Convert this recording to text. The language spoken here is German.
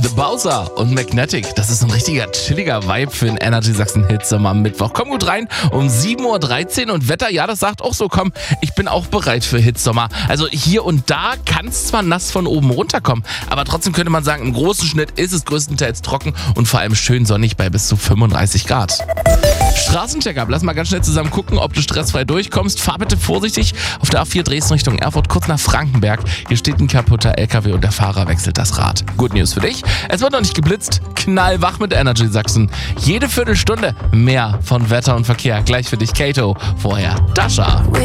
The Bowser und Magnetic, das ist ein richtiger chilliger Vibe für den Energy Sachsen Hitsommer am Mittwoch. Komm gut rein um 7.13 Uhr und Wetter, ja, das sagt auch so, komm, ich bin auch bereit für Hitsommer. Also hier und da kann es zwar nass von oben runterkommen, aber trotzdem könnte man sagen, im großen Schnitt ist es größtenteils trocken und vor allem schön sonnig bei bis zu 35 Grad. Straßencheck-up, lass mal ganz schnell zusammen gucken, ob du stressfrei durchkommst. Fahr bitte vorsichtig auf der A4 Dresden Richtung Erfurt, kurz nach Frankenberg. Hier steht ein kaputter LKW und der Fahrer wechselt das Rad. Good News für dich, es wird noch nicht geblitzt. Knallwach mit Energy Sachsen. Jede Viertelstunde mehr von Wetter und Verkehr. Gleich für dich Kato, vorher Dasha.